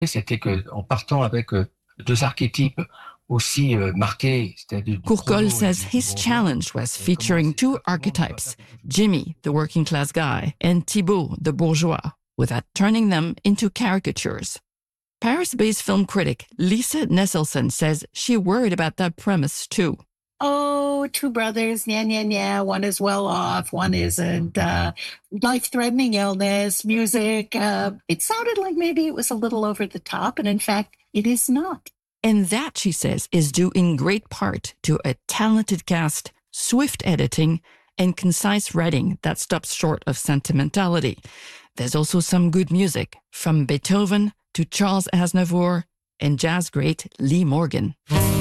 c'était que, en partant avec deux archétypes aussi marqués, c'était-à-dire du Courcol prolo et says du his bourgeois. challenge was featuring two archetypes, Jimmy, the working class guy, and Thibault, the bourgeois, without turning them into caricatures. Paris-based film critic Lisa Nesselson says she worried about that premise too. Oh, two brothers, yeah. One is well off, one isn't. Life-threatening illness, music. It sounded like maybe it was a little over the top, and in fact, it is not. And that, she says, is due in great part to a talented cast, swift editing, and concise writing that stops short of sentimentality. There's also some good music, from Beethoven to Charles Aznavour and jazz great Lee Morgan.